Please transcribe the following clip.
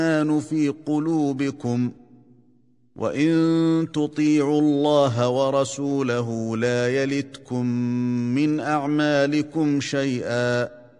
الإيمان في قلوبكم وإن تطيعوا الله ورسوله لا يلتكم من أعمالكم شيئا